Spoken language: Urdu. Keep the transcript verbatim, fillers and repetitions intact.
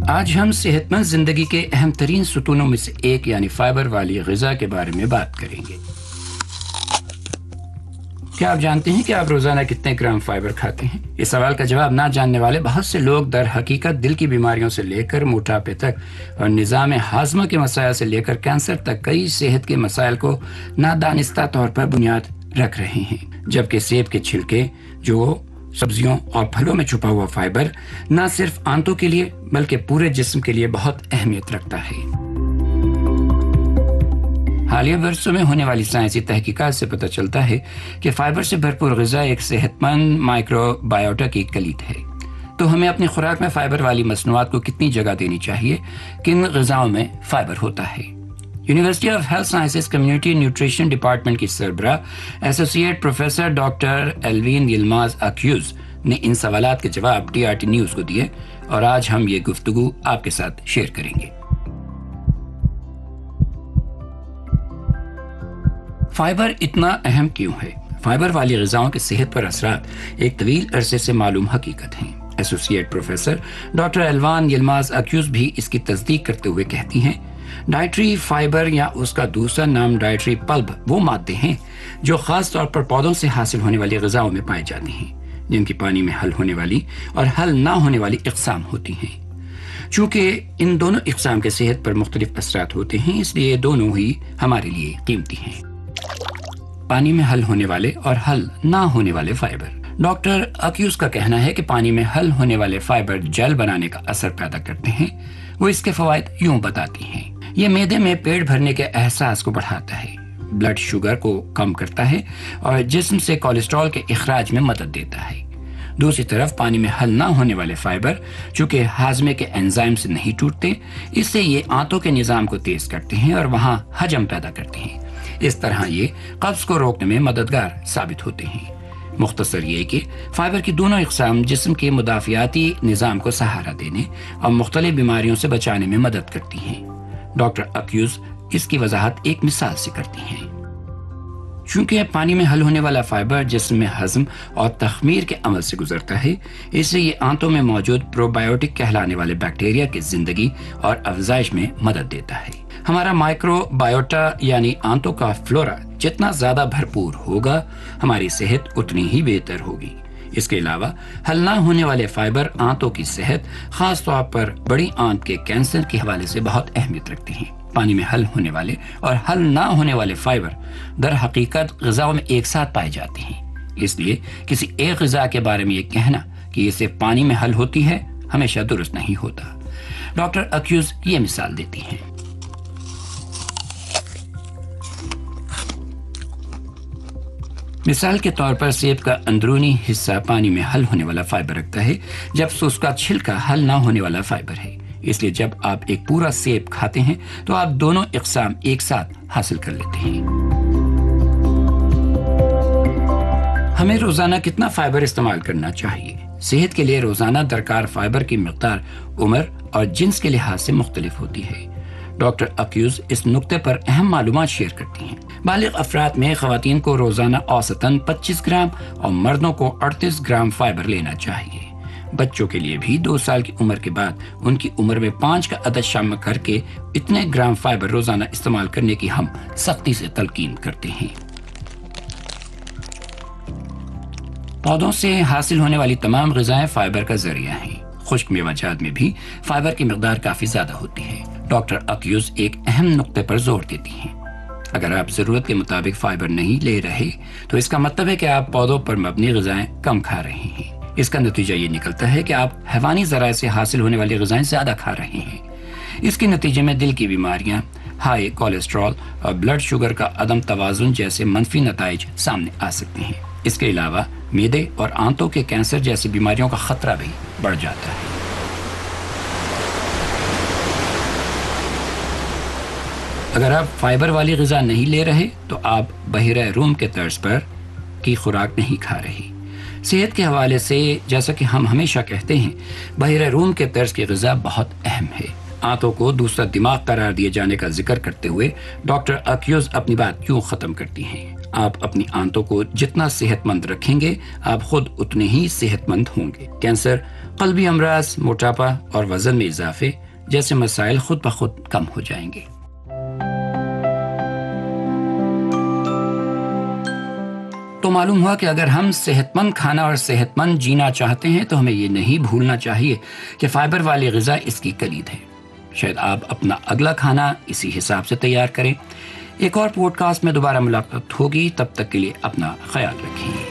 آج ہم صحت مند زندگی کے اہم ترین ستونوں میں سے ایک یعنی فائبر والی غذا کے بارے میں بات کریں گے۔ کیا آپ جانتے ہیں کہ آپ روزانہ کتنے گرام فائبر کھاتے ہیں؟ اس سوال کا جواب نہ جاننے والے بہت سے لوگ در حقیقت دل کی بیماریوں سے لے کر موٹاپے تک اور نظام ہاضمہ کے مسائل سے لے کر کینسر تک کئی صحت کے مسائل کو نادانستہ طور پر بنیاد رکھ رہے ہیں، جبکہ سیب کے چھلکے جو سبزیوں اور پھلوں میں چھپا ہوا فائبر نہ صرف آنتوں کے لیے بلکہ پورے جسم کے لیے بہت اہمیت رکھتا ہے۔ حالیہ برسوں میں ہونے والی سائنسی تحقیقات سے پتہ چلتا ہے کہ فائبر سے بھرپور غذا ایک صحت مند مائکرو بائیوٹا کی کلید ہے۔ تو ہمیں اپنی خوراک میں فائبر والی مصنوعات کو کتنی جگہ دینی چاہیے؟ کن غذاؤں میں فائبر ہوتا ہے؟ University of health sciences community nutrition department کی سربراہ ایسوسیٹ پروفیسر ڈاکٹر ایلوین یلماز اکیوز نے ان سوالات کے جواب ٹی آر ٹی نیوز کو دیے اور آج ہم یہ گفتگو آپ کے ساتھ شیئر کریں گے۔ فائبر اتنا اہم کیوں ہے؟ فائبر والی غذاؤں کے صحت پر اثرات ایک طویل عرصے سے معلوم حقیقت ہیں۔ ایسوسیٹ پروفیسر ڈاکٹر ایلوان یلماز اکیوز بھی اس کی تصدیق کرتے ہوئے کہتی ہیں، ڈائٹری فائبر یا اس کا دوسرا نام ڈائٹری پلب وہ مادے ہیں جو خاص طور پر پودوں سے حاصل ہونے والی غذاؤں میں پائے جاتے ہیں، جن کی پانی میں حل ہونے والی اور حل نہ ہونے والی اقسام ہوتی ہیں۔ چونکہ ان دونوں اقسام کے صحت پر مختلف اثرات ہوتے ہیں، اس لیے دونوں ہی ہمارے لیے قیمتی ہیں۔ پانی میں حل ہونے والے اور حل نہ ہونے والے فائبر۔ ڈاکٹر اکیوز کا کہنا ہے کہ پانی میں حل ہونے والے فائبر جل بنانے کا اثر پیدا کرتے ہیں۔ وہ اس کے فوائد یوں بتاتی ہیں، یہ معدے میں پیٹ بھرنے کے احساس کو بڑھاتا ہے، بلڈ شوگر کو کم کرتا ہے اور جسم سے کولیسٹرول کے اخراج میں مدد دیتا ہے۔ دوسری طرف پانی میں حل نہ ہونے والے فائبر چونکہ ہاضمے کے انزائم سے نہیں ٹوٹتے، اس سے یہ آنتوں کے نظام کو تیز کرتے ہیں اور وہاں حجم پیدا کرتے ہیں۔ اس طرح یہ قبض کو روکنے میں مددگار ثابت ہوتے ہیں۔ مختصر یہ کہ فائبر کی دونوں اقسام جسم کے مدافعاتی نظام کو سہارا دینے اور مختلف بیماریوں سے بچانے میں مدد کرتی ہیں۔ ڈاکٹر اکیوز اس کی وضاحت ایک مثال سے کرتی ہیں۔ چونکہ پانی میں حل ہونے والا فائبر جسم میں ہضم اور تخمیر کے عمل سے گزرتا ہے، اس سے یہ آنتوں میں موجود پروبائیوٹک کہلانے والے بیکٹیریا کی زندگی اور افزائش میں مدد دیتا ہے۔ ہمارا مائکرو بائیوٹا یعنی آنتوں کا فلورا جتنا زیادہ بھرپور ہوگا، ہماری صحت اتنی ہی بہتر ہوگی۔ اس کے علاوہ حل نہ ہونے والے فائبر آنتوں کی صحت، خاص طور پر بڑی آنت کے کینسر کے حوالے سے بہت اہمیت رکھتے ہیں۔ پانی میں حل ہونے والے اور حل نہ ہونے والے فائبر در حقیقت غذاؤں میں ایک ساتھ پائے جاتے ہیں، اس لیے کسی ایک غذا کے بارے میں یہ کہنا کہ یہ صرف پانی میں حل ہوتی ہے ہمیشہ درست نہیں ہوتا۔ ڈاکٹر اکیوز یہ مثال دیتی ہیں، مثال کے طور پر سیب کا اندرونی حصہ پانی میں حل ہونے والا فائبر رکھتا ہے، جبکہ اس کا چھلکا حل نہ ہونے والا فائبر ہے۔ اس لیے جب آپ ایک پورا سیب کھاتے ہیں تو آپ دونوں اقسام ایک ساتھ حاصل کر لیتے ہیں۔ ہمیں روزانہ کتنا فائبر استعمال کرنا چاہیے؟ صحت کے لیے روزانہ درکار فائبر کی مقدار عمر اور جنس کے لحاظ سے مختلف ہوتی ہے۔ ڈاکٹر اکیوز اس نقطے پر اہم معلومات شیئر کرتی ہیں۔ بالغ افراد میں خواتین کو روزانہ اوسطاً پچیس گرام اور مردوں کو اڑتیس گرام فائبر لینا چاہیے۔ بچوں کے لیے بھی دو سال کی عمر کے بعد ان کی عمر میں پانچ کا عدد شامل کر کے اتنے گرام فائبر روزانہ استعمال کرنے کی ہم سختی سے تلقین کرتے ہیں۔ پودوں سے حاصل ہونے والی تمام غذائیں فائبر کا ذریعہ ہیں۔ خشک میوہ جات میں بھی فائبر کی مقدار کافی زیادہ ہوتی ہے۔ ڈاکٹر اکیوز ایک اہم نقطے پر زور دیتی ہیں، اگر آپ ضرورت کے مطابق فائبر نہیں لے رہے تو اس کا مطلب ہے کہ آپ پودوں پر مبنی غذائیں کم کھا رہے ہیں۔ اس کا نتیجہ یہ نکلتا ہے کہ آپ حیوانی ذرائع سے حاصل ہونے والی غذائیں زیادہ کھا رہے ہیں۔ اس کے نتیجے میں دل کی بیماریاں، ہائی کولیسٹرول اور بلڈ شوگر کا عدم توازن جیسے منفی نتائج سامنے آ سکتے ہیں۔ اس کے علاوہ معدے اور آنتوں کے کینسر جیسی بیماریوں کا خطرہ بھی بڑھ جاتا ہے۔ اگر آپ فائبر والی غذا نہیں لے رہے تو آپ بحیرہ روم کے طرز پر کی خوراک نہیں کھا رہی۔ صحت کے حوالے سے جیسا کہ ہم ہمیشہ کہتے ہیں، بحیرہ روم کے طرز کی غذا بہت اہم ہے۔ آنتوں کو دوسرا دماغ قرار دیے جانے کا ذکر کرتے ہوئے ڈاکٹر اکیوز اپنی بات یوں ختم کرتی ہیں، آپ اپنی آنتوں کو جتنا صحت مند رکھیں گے آپ خود اتنے ہی صحت مند ہوں گے۔ کینسر قلبی امراض، موٹاپا اور وزن میں اضافے جیسے مسائل خود بخود کم ہو جائیں گے۔ تو معلوم ہوا کہ اگر ہم صحت مند کھانا اور صحت مند جینا چاہتے ہیں تو ہمیں یہ نہیں بھولنا چاہیے کہ فائبر والی غذا اس کی کلید ہے۔ شاید آپ اپنا اگلا کھانا اسی حساب سے تیار کریں۔ ایک اور پوڈ کاسٹ میں دوبارہ ملاقات ہوگی، تب تک کے لیے اپنا خیال رکھیں۔